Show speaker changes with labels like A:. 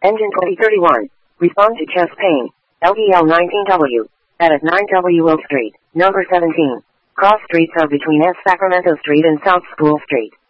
A: Engine 2031. Respond to chest pain. LEL 19W. At 9W Will Street, number 17. Cross streets are between S. Sacramento Street and South School Street.